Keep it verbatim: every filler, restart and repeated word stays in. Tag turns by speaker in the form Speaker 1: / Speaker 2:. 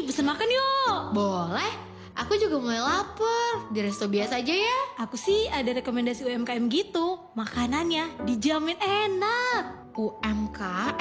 Speaker 1: pesen makan yuk.
Speaker 2: Boleh, aku juga mulai lapar. Di resto biasa aja ya.
Speaker 1: Aku sih ada rekomendasi U M K M gitu. Makanannya dijamin enak.
Speaker 2: U M K